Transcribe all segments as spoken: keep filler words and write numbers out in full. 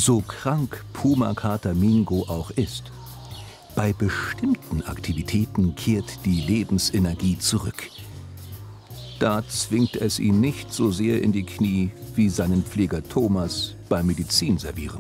So krank Pumakater Mingo auch ist, bei bestimmten Aktivitäten kehrt die Lebensenergie zurück. Da zwingt es ihn nicht so sehr in die Knie wie seinen Pfleger Thomas beim Medizinservieren.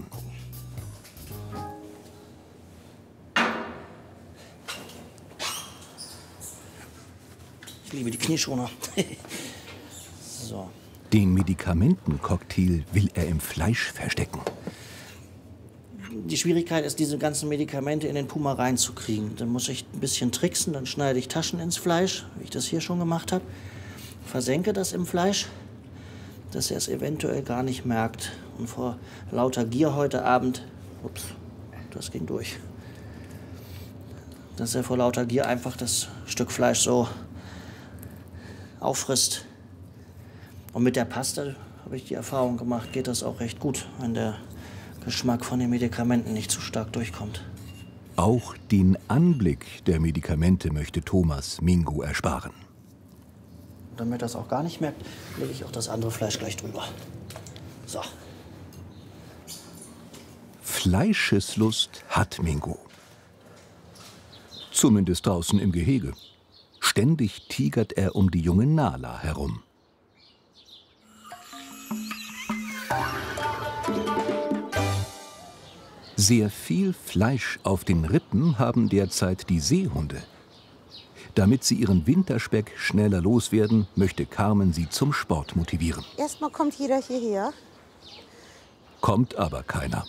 Ich liebe die Knieschoner. So. Den Medikamentencocktail will er im Fleisch verstecken. Die Schwierigkeit ist, diese ganzen Medikamente in den Puma reinzukriegen. Dann muss ich ein bisschen tricksen, dann schneide ich Taschen ins Fleisch, wie ich das hier schon gemacht habe. Versenke das im Fleisch, dass er es eventuell gar nicht merkt. Und vor lauter Gier heute Abend, ups, das ging durch, dass er vor lauter Gier einfach das Stück Fleisch so auffrisst. Und mit der Paste habe ich die Erfahrung gemacht, geht das auch recht gut, wenn der Geschmack von den Medikamenten nicht zu stark durchkommt. Auch den Anblick der Medikamente möchte Thomas Mingo ersparen. Damit er es auch gar nicht merkt, lege ich auch das andere Fleisch gleich drüber. So. Fleischeslust hat Mingo. Zumindest draußen im Gehege. Ständig tigert er um die junge Nala herum. Sehr viel Fleisch auf den Rippen haben derzeit die Seehunde. Damit sie ihren Winterspeck schneller loswerden, möchte Carmen sie zum Sport motivieren. Erstmal kommt jeder hierher. Kommt aber keiner.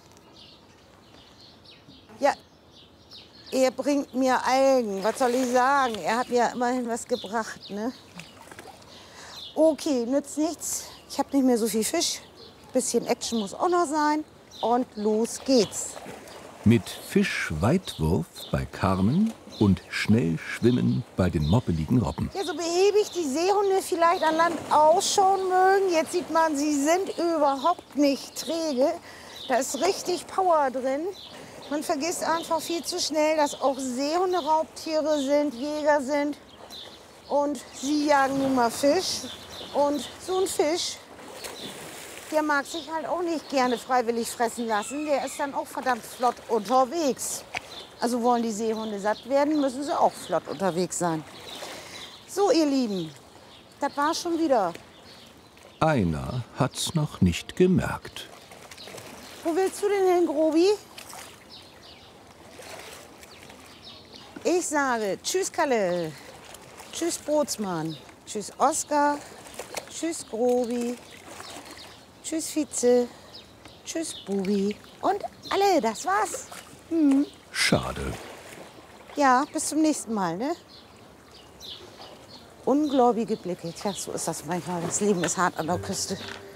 Ja, er bringt mir Algen. Was soll ich sagen? Er hat mir immerhin was gebracht, ne? Okay, nützt nichts. Ich habe nicht mehr so viel Fisch. Bisschen Action muss auch noch sein. Und los geht's. Mit Fischweitwurf bei Carmen und schnell schwimmen bei den moppeligen Robben. Ja, so behäbig die Seehunde vielleicht an Land ausschauen mögen. Jetzt sieht man, sie sind überhaupt nicht träge. Da ist richtig Power drin. Man vergisst einfach viel zu schnell, dass auch Seehunde Raubtiere sind, Jäger sind. Und sie jagen nun mal Fisch. Und so ein Fisch, der mag sich halt auch nicht gerne freiwillig fressen lassen. Der ist dann auch verdammt flott unterwegs. Also wollen die Seehunde satt werden, müssen sie auch flott unterwegs sein. So, ihr Lieben, das war schon wieder. Einer hat's noch nicht gemerkt. Wo willst du denn hin, Grobi? Ich sage tschüss, Kalle. Tschüss, Bootsmann. Tschüss, Oskar. Tschüss, Grobi. Tschüss, Vize. Tschüss, Bubi. Und alle, das war's. Hm. Schade. Ja, bis zum nächsten Mal, ne? Ungläubige Blicke. Tja, so ist das manchmal. Das Leben ist hart an der Küste.